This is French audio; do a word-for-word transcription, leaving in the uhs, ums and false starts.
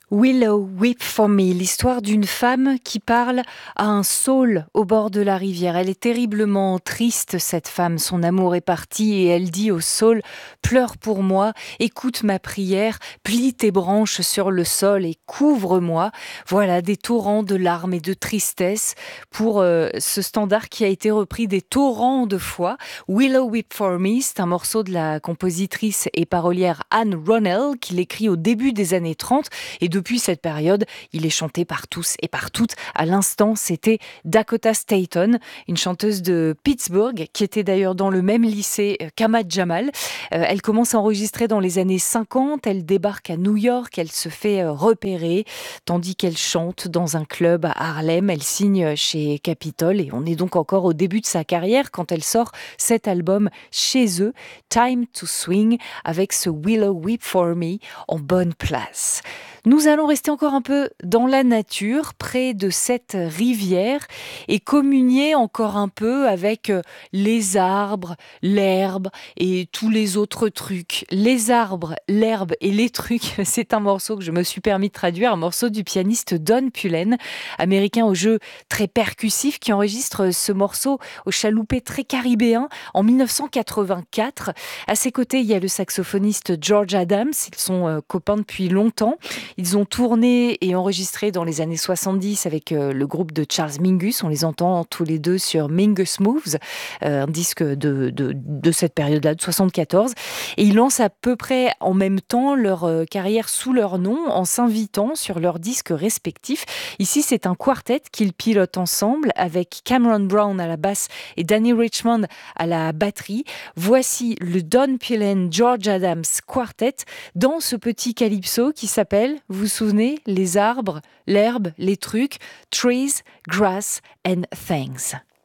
Willow, Weep for Me, l'histoire d'une femme qui parle à un saule au bord de la rivière. Elle est terriblement triste, cette femme. Son amour est parti et elle dit au saule: pleure pour moi, écoute ma prière, plie tes branches sur le sol et couvre-moi. Voilà, des torrents de larmes et de tristesse pour euh, ce standard qui a été repris des torrents de fois. Willow, Weep for Me, c'est un morceau de la compositrice et parolière Anne Ronell qui l'écrit au début des années trente et depuis cette période, il est chanté par tous et par toutes. À l'instant, c'était Dakota Staton, une chanteuse de Pittsburgh, qui était d'ailleurs dans le même lycée qu'Ahmad Jamal. Euh, elle commence à enregistrer dans les années cinquante, elle débarque à New York, elle se fait euh, repérer, tandis qu'elle chante dans un club à Harlem. Elle signe chez Capitol et on est donc encore au début de sa carrière quand elle sort cet album chez eux, Time to Swing, avec ce Willow Weep for Me en bonne place. Nous allons rester encore un peu dans la nature, près de cette rivière, et communier encore un peu avec les arbres, l'herbe et tous les autres trucs. Les arbres, l'herbe et les trucs, c'est un morceau que je me suis permis de traduire, un morceau du pianiste Don Pullen, américain au jeu très percussif, qui enregistre ce morceau au chaloupé très caribéen en dix-neuf cent quatre-vingt-quatre. À ses côtés, il y a le saxophoniste George Adams, ils sont copains depuis longtemps. Ils ont tourné et enregistré dans les années soixante-dix avec euh, le groupe de Charles Mingus. On les entend tous les deux sur Mingus Moves, euh, un disque de, de, de cette période-là, de soixante-quatorze. Et ils lancent à peu près en même temps leur euh, carrière sous leur nom, en s'invitant sur leurs disques respectifs. Ici, c'est un quartet qu'ils pilotent ensemble avec Cameron Brown à la basse et Danny Richmond à la batterie. Voici le Don Pullen George Adams Quartet dans ce petit calypso qui s'appelle, vous vous souvenez, les arbres, l'herbe, les trucs, trees, grass and things.